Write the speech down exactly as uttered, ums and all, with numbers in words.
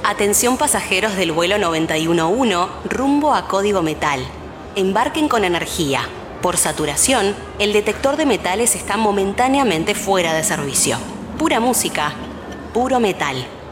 Atención pasajeros del vuelo noventa y uno uno rumbo a Código Metal. Embarquen con energía. Por saturación, el detector de metales está momentáneamente fuera de servicio. Pura música, puro metal.